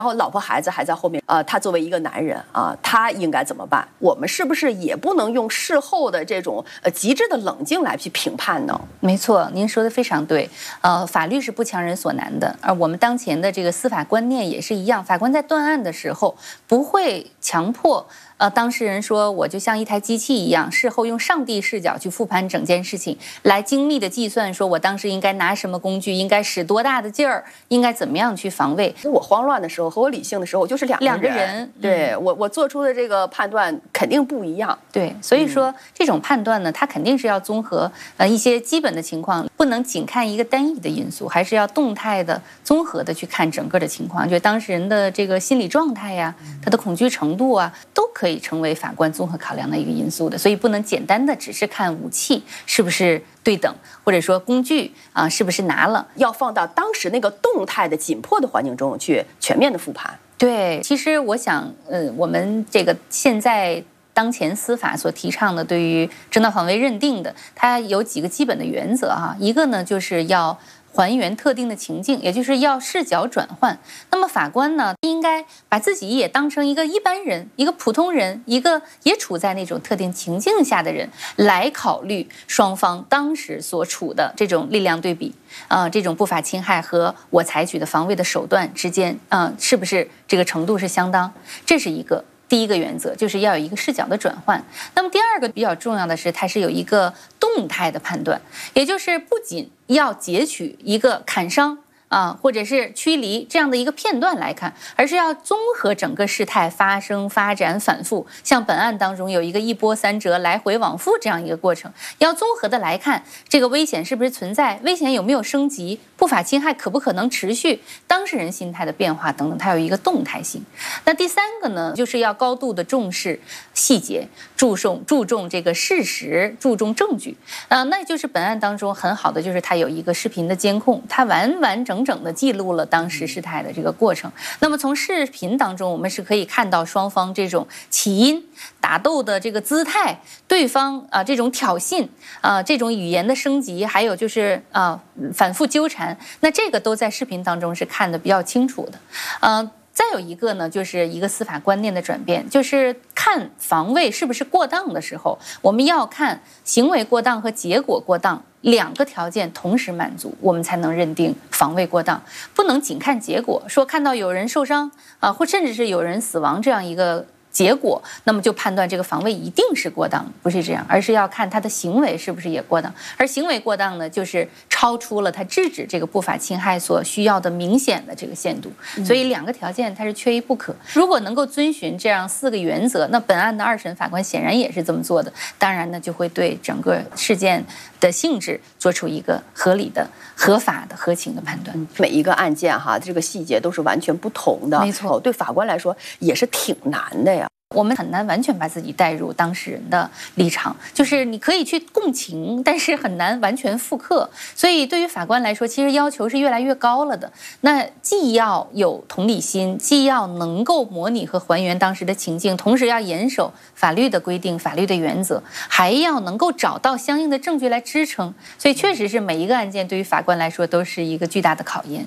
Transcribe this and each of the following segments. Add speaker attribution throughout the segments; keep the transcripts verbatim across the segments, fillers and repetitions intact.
Speaker 1: 然后老婆孩子还在后面，呃，他作为一个男人啊，他应该怎么办？我们是不是也不能用事后的这种呃极致的冷静来去评判呢？
Speaker 2: 没错，您说的非常对。呃，法律是不强人所难的，而我们当前的这个司法观念也是一样，法官在断案的时候不会强迫呃当事人说我就像一台机器一样，事后用上帝视角去复盘整件事情，来精密的计算说我当时应该拿什么工具，应该使多大的劲儿，应该怎么样去防卫。
Speaker 1: 我慌乱的时候和我理性的时候就是两个人，
Speaker 2: 两个人
Speaker 1: 对、
Speaker 2: 嗯、
Speaker 1: 我我做出的这个判断肯定不一样。
Speaker 2: 对，所以说、嗯、这种判断呢，它肯定是要综合呃一些基本的情况，不能仅看一个单一的因素，还是要动态的、综合的去看整个的情况，就当事人的这个心理状态呀、他的恐惧程度啊，都可以成为法官综合考量的一个因素的。所以不能简单的只是看武器是不是对等，或者说工具啊、呃、是不是拿了，
Speaker 1: 要放到当时那个动态的紧迫的环境中去全面的复盘。
Speaker 2: 对，其实我想，呃，我们这个现在当前司法所提倡的对于正当防卫认定的，它有几个基本的原则哈。一个呢，就是要还原特定的情境，也就是要视角转换。那么法官呢，应该把自己也当成一个一般人，一个普通人，一个也处在那种特定情境下的人，来考虑双方当时所处的这种力量对比，啊、呃，这种不法侵害和我采取的防卫的手段之间，啊、呃，是不是这个程度是相当？这是一个。第一个原则就是要有一个视角的转换。那么第二个比较重要的是，它是有一个动态的判断，也就是不仅要截取一个砍伤啊，或者是驱离这样的一个片段来看，而是要综合整个事态发生、发展、反复。像本案当中有一个一波三折、来回往复这样一个过程，要综合的来看这个危险是不是存在，危险有没有升级，不法侵害可不可能持续，当事人心态的变化等等，它有一个动态性。那第三个呢，就是要高度的重视细节，注重注重这个事实，注重证据啊、呃，那就是本案当中很好的，就是它有一个视频的监控，它完完整整的记录了当时事态的这个过程。那么从视频当中，我们是可以看到双方这种起因、打斗的这个姿态，对方啊、呃、这种挑衅啊、呃、这种语言的升级，还有就是啊、呃、反复纠缠，那这个都在视频当中是看得比较清楚的，嗯、呃。再有一个呢，就是一个司法观念的转变，就是看防卫是不是过当的时候，我们要看行为过当和结果过当两个条件同时满足，我们才能认定防卫过当，不能仅看结果，说看到有人受伤啊，或甚至是有人死亡这样一个结果，那么就判断这个防卫一定是过当，不是这样，而是要看他的行为是不是也过当。而行为过当呢，就是超出了他制止这个不法侵害所需要的明显的这个限度。所以两个条件它是缺一不可。如果能够遵循这样四个原则，那本案的二审法官显然也是这么做的，当然呢就会对整个事件的性质做出一个合理的、合法的、合情的判断。
Speaker 1: 每一个案件哈，这个细节都是完全不同的，
Speaker 2: 没错，
Speaker 1: 对法官来说也是挺难的呀。
Speaker 2: 我们很难完全把自己带入当事人的立场，就是你可以去共情，但是很难完全复刻。所以对于法官来说，其实要求是越来越高了的。那既要有同理心，既要能够模拟和还原当时的情境，同时要严守法律的规定、法律的原则，还要能够找到相应的证据来支撑。所以确实是每一个案件对于法官来说都是一个巨大的考验。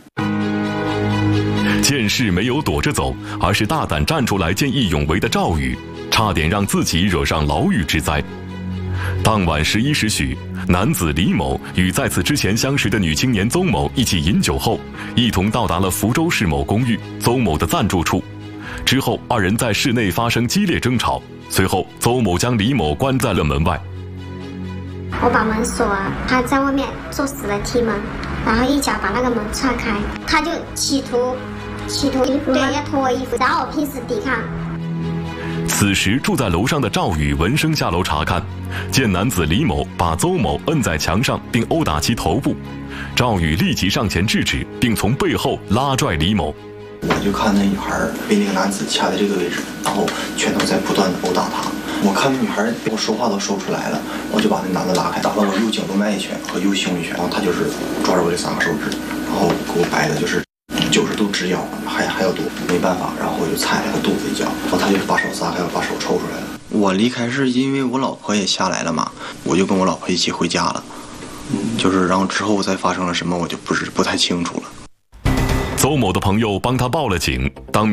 Speaker 3: 见势没有躲着走，而是大胆站出来见义勇为的赵宇，差点让自己惹上牢狱之灾。当晚十一时许，男子李某与在此之前相识的女青年邹某一起饮酒后，一同到达了福州市某公寓邹某的暂住处。之后二人在室内发生激烈争吵，随后邹某将李某关在了门外。
Speaker 4: 我把门锁了，他在外面作死的踢门，然后一脚把那个门踹开，他就企图企图对要脱我衣服，然后我拼死抵抗。
Speaker 3: 此时住在楼上的赵宇闻声下楼查看，见男子李某把邹某摁在墙上并殴打其头部，赵宇立即上前制止，并从背后拉拽李某。
Speaker 5: 我就看那女孩被那个男子掐在这个位置，然后拳头在不断的殴打她。我看那女孩我说话都说不出来了，我就把那男的拉开，打了我右颈动脉一拳和右胸一拳，然后他就是抓着我的三个手指，然后给我掰的就是九十度直腰，还还要多，没办法，然后我就踩了他肚子一脚，然后他就是把手撒开，把手抽出来了。我离开是因为我老婆也下来了嘛，我就跟我老婆一起回家了，嗯，就是然后之后再发生了什么我就不是不太清楚了。
Speaker 3: 邹某的朋友帮他报了警，当